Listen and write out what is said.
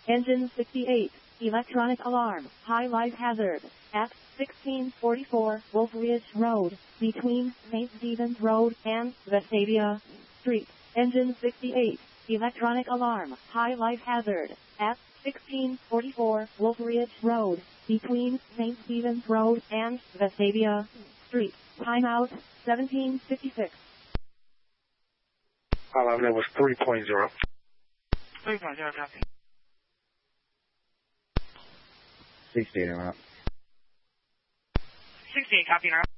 Engine 68, electronic alarm, high life hazard, at 1644 Wolf Ridge Road, between St. Stephen's Road and Vestavia Street. Engine 68, electronic alarm, high life hazard, at 1644 Wolf Ridge Road, between St. Stephen's Road and Vestavia Street. Timeout, 1756. Alarm level was 3.0. 3.0, copy. 68, I'm out. 68, copy, now.